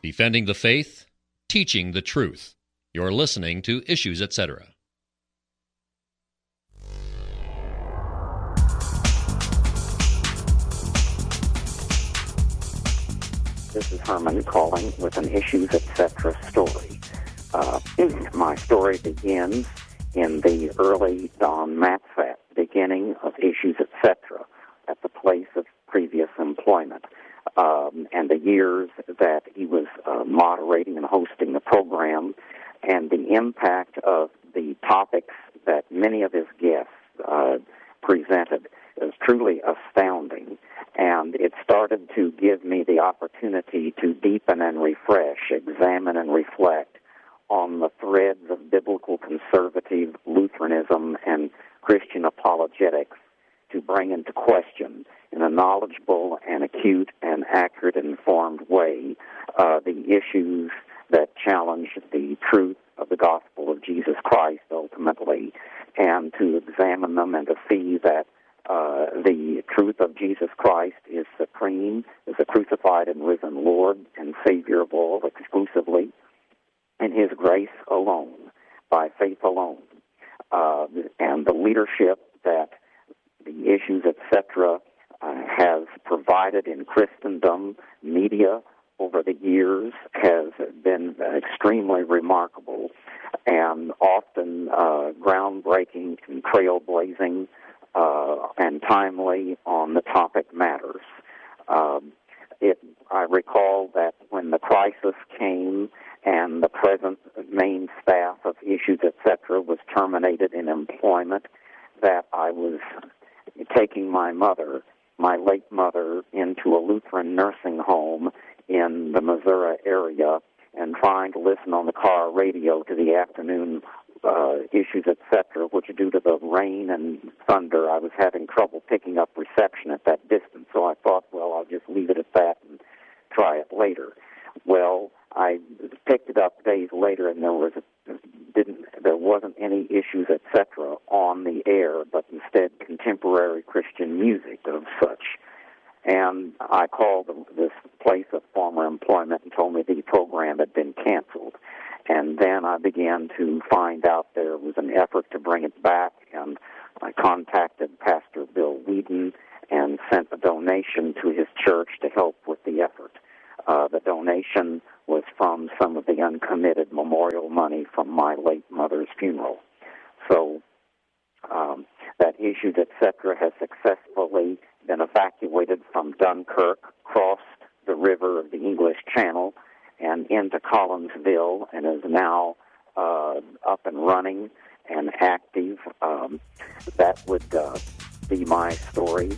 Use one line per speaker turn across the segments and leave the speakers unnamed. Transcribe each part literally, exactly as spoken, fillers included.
defending the faith, teaching the truth. You're listening to Issues, et cetera.
This is Herman calling with an Issues, et cetera story. Uh, my story begins in the early Don Matzat beginning of Issues, et cetera, at the place of previous employment, um, and the years that he was uh, moderating and hosting the program, and the impact of the topics that many of his guests uh, presented is truly astounding. And it started to give me the opportunity to deepen and refresh, examine and reflect on the threads of biblical conservative Lutheranism and Christian apologetics to bring into question in a knowledgeable and acute and accurate and informed way uh, the issues that challenge the truth of the gospel of Jesus Christ ultimately, and to examine them and to see that Uh, the truth of Jesus Christ is supreme, is a crucified and risen Lord and Savior of all exclusively, in His grace alone, by faith alone. Uh, and the leadership that the Issues, et cetera, uh, has provided in Christendom media over the years has been extremely remarkable and often uh, groundbreaking and trailblazing Uh, and timely on the topic matters. Um, it, I recall that when the crisis came and the present main staff of Issues, et cetera, was terminated in employment, that I was taking my mother, my late mother, into a Lutheran nursing home in the Missouri area and trying to listen on the car radio to the afternoon Uh, Issues, et cetera, which due to the rain and thunder, I was having trouble picking up reception at that distance. So I thought, well, I'll just leave it at that and try it later. Well, I picked it up days later, and there was a, didn't there wasn't any Issues, et cetera, on the air, but instead contemporary Christian music of such. And I called this place of former employment and told me the program had been canceled. And then I began to find out there was an effort to bring it back, and I contacted Pastor Bill Whedon and sent a donation to his church to help with the effort. Uh, the donation was from some of the uncommitted memorial money from my late mother's funeral. So um, that Issues, et cetera, has successfully been evacuated from Dunkirk, crossed the river of the English Channel, and into Collinsville, and is now uh, up and running and active. Um, that would uh, be my story.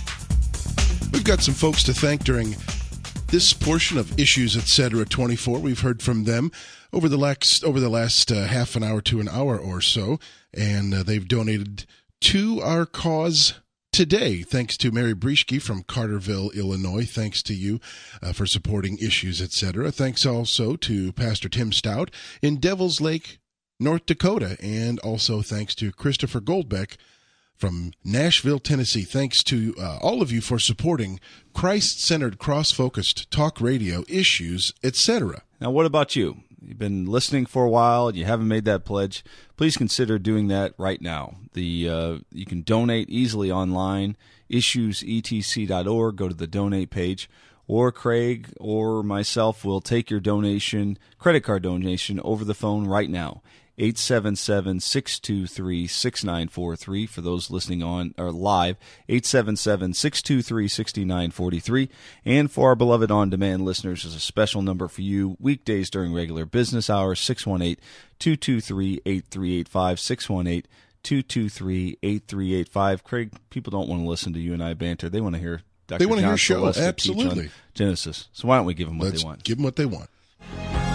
We've got some folks to thank during this portion of Issues, et cetera, twenty-four. We've heard from them over the last, over the last uh, half an hour to an hour or so, and uh, they've donated to our cause today. Thanks to Mary Brieschke from Carterville, Illinois. Thanks to you uh, for supporting Issues, et cetera. Thanks also to Pastor Tim Stout in Devils Lake, North Dakota. And also thanks to Christopher Goldbeck from Nashville, Tennessee. Thanks to uh, all of you for supporting Christ-centered, cross-focused talk radio, Issues, et cetera.
Now, what about you? You've been listening for a while, you haven't made that pledge, please consider doing that right now. The uh, you can donate easily online, issues e t c dot org, go to the donate page, or Craig or myself will take your donation, credit card donation, over the phone right now. eight seven seven, six two three, six nine four three for those listening on or live, eight seven seven, six two three, six nine four three. And for our beloved on-demand listeners, there's a special number for you weekdays during regular business hours, six one eight, two two three, eight three eight five, six one eight, two two three, eight three eight five. Craig, people don't want to listen to you and I banter. They want to hear Doctor
They want to
John
hear a show,
Celeste
absolutely.
teach on Genesis. So why don't we give them what
Let's
they want?
Give them what they want.